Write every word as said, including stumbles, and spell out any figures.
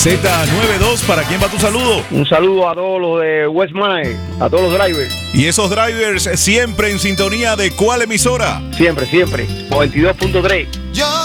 Z noventa y dos, ¿para quién va tu saludo? Un saludo a todos los de West Mile, a todos los drivers. Y esos drivers siempre en sintonía de ¿cuál emisora? Siempre, siempre. noventa y dos punto tres.